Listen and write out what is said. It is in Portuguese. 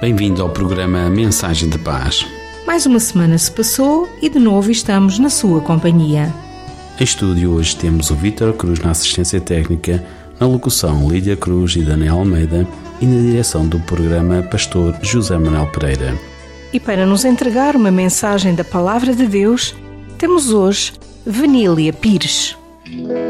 Bem-vindo ao programa Mensagem de Paz. Mais uma semana se passou e de novo estamos na sua companhia. Em estúdio hoje temos o Vítor Cruz na assistência técnica, na locução Lídia Cruz e Daniel Almeida e na direção do programa Pastor José Manuel Pereira. E para nos entregar uma mensagem da Palavra de Deus, temos hoje Vanília Pires.